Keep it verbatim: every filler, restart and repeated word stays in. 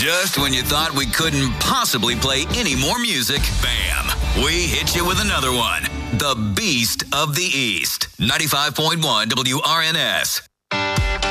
Just when you thought we couldn't possibly play any more music, bam, we hit you with another one. The Beast of the East. ninety-five point one W R N S.